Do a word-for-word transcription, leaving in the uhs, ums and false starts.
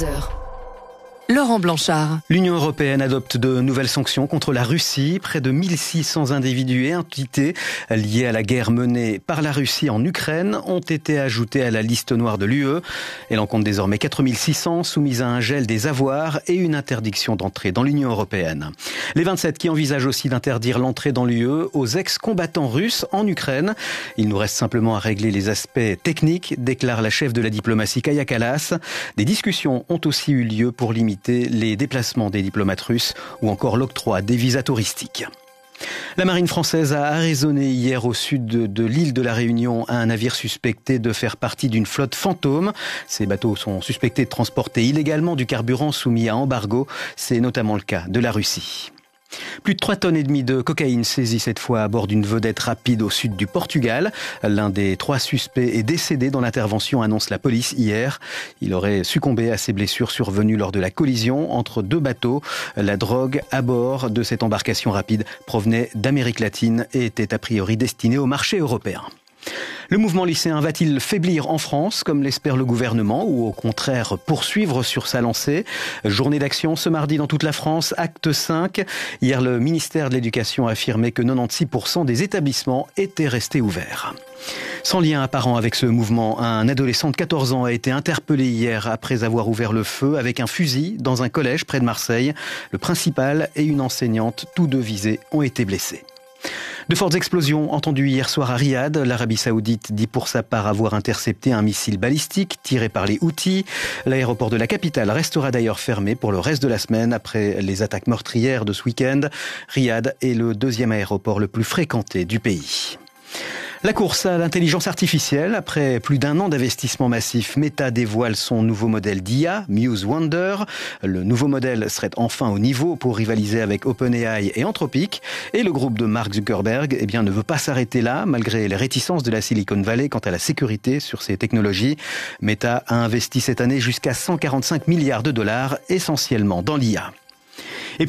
vingt-deux heures. Laurent Blanchard. L'Union européenne adopte de nouvelles sanctions contre la Russie. Près de mille six cents individus et entités liés à la guerre menée par la Russie en Ukraine ont été ajoutés à la liste noire de l'U E. Elle en compte désormais quatre mille six cents soumises à un gel des avoirs et une interdiction d'entrée dans l'Union européenne. Les vingt-sept qui envisagent aussi d'interdire l'entrée dans l'U E aux ex-combattants russes en Ukraine. Il nous reste simplement à régler les aspects techniques, déclare la chef de la diplomatie Kaja Kallas. Des discussions ont aussi eu lieu pour limiter les déplacements des diplomates russes ou encore l'octroi des visas touristiques. La marine française a arraisonné hier au sud de, de l'île de la Réunion un navire suspecté de faire partie d'une flotte fantôme. Ces bateaux sont suspectés de transporter illégalement du carburant soumis à embargo. C'est notamment le cas de la Russie. Plus de trois tonnes et demie de cocaïne saisies cette fois à bord d'une vedette rapide au sud du Portugal. L'un des trois suspects est décédé dans l'intervention, annonce la police hier. Il aurait succombé à ses blessures survenues lors de la collision entre deux bateaux. La drogue à bord de cette embarcation rapide provenait d'Amérique latine et était a priori destinée au marché européen. Le mouvement lycéen va-t-il faiblir en France, comme l'espère le gouvernement, ou au contraire poursuivre sur sa lancée? Journée d'action ce mardi dans toute la France, acte cinq. Hier, le ministère de l'Éducation a affirmé que quatre-vingt-dix pour cent des établissements étaient restés ouverts. Sans lien apparent avec ce mouvement, un adolescent de quatorze ans a été interpellé hier après avoir ouvert le feu avec un fusil dans un collège près de Marseille. Le principal et une enseignante, tous deux visés, ont été blessés. De fortes explosions entendues hier soir à Riyad. L'Arabie Saoudite dit pour sa part avoir intercepté un missile balistique tiré par les Houthis. L'aéroport de la capitale restera d'ailleurs fermé pour le reste de la semaine après les attaques meurtrières de ce week-end. Riyad est le deuxième aéroport le plus fréquenté du pays. La course à l'intelligence artificielle. Après plus d'un an d'investissement massif, Meta dévoile son nouveau modèle d'I A, Muse Wonder. Le nouveau modèle serait enfin au niveau pour rivaliser avec OpenAI et Anthropic. Et le groupe de Mark Zuckerberg eh bien, ne veut pas s'arrêter là, malgré les réticences de la Silicon Valley quant à la sécurité sur ces technologies. Meta a investi cette année jusqu'à cent quarante-cinq milliards de dollars, essentiellement dans l'I A.